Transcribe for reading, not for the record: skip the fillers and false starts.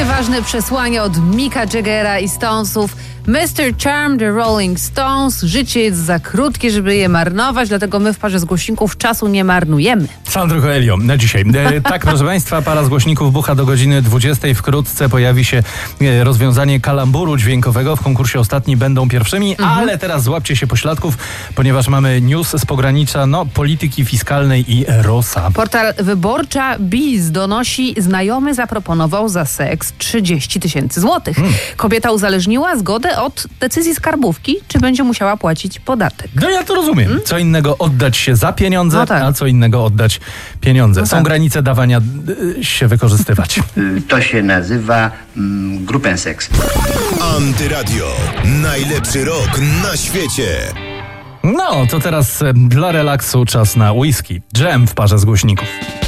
Takie ważne przesłanie od Micka Jaggera i Stonesów. Mr. Charm, The Rolling Stones. Życie jest za krótkie, żeby je marnować, dlatego my w parze z głośników czasu nie marnujemy. Sandro Coelho na dzisiaj. Tak, proszę Państwa, para z głośników bucha do godziny 20. Wkrótce pojawi się rozwiązanie kalamburu dźwiękowego. W konkursie ostatni będą pierwszymi, ale teraz złapcie się pośladków, ponieważ mamy news z pogranicza polityki fiskalnej i Rosa. Portal Wyborcza Biz donosi, znajomy zaproponował za seks 30 000 złotych. Kobieta uzależniła zgodę od decyzji skarbówki, czy będzie musiała płacić podatek. No ja to rozumiem. Co innego oddać się za pieniądze, a co innego oddać pieniądze. Są granice dawania się wykorzystywać. To się nazywa grupenseks. Antyradio. Najlepszy rok na świecie. No, to teraz dla relaksu czas na whisky. Dżem w parze z głośników.